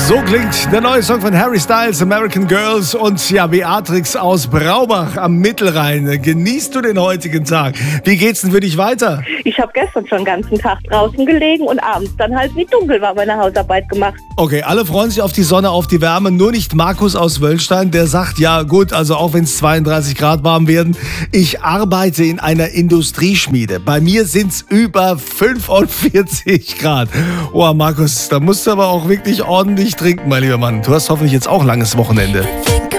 So klingt der neue Song von Harry Styles, American Girls. Und ja, Beatrix aus Braubach am Mittelrhein. Genießt du den heutigen Tag? Wie geht's denn für dich weiter? Ich habe gestern schon den ganzen Tag draußen gelegen und abends dann halt, wie dunkel war, meine Hausarbeit gemacht. Okay, alle freuen sich auf die Sonne, auf die Wärme. Nur nicht Markus aus Wöllstein, der sagt, ja gut, also auch wenn es 32 Grad warm werden, ich arbeite in einer Industrieschmiede. Bei mir sind es über 45 Grad. Oh, Markus, da musst du aber auch wirklich ordentlich trinken, mein lieber Mann. Du hast hoffentlich jetzt auch langes Wochenende.